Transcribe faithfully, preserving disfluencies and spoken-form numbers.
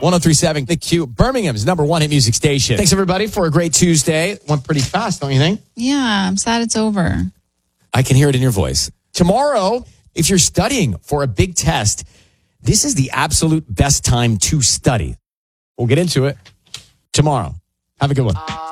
one oh three point seven The Q, Birmingham's number one hit music station. Thanks, everybody, for a great Tuesday. Went pretty fast, don't you think? Yeah, I'm sad it's over. I can hear it in your voice. Tomorrow, if you're studying for a big test, this is the absolute best time to study. We'll get into it tomorrow. Have a good one.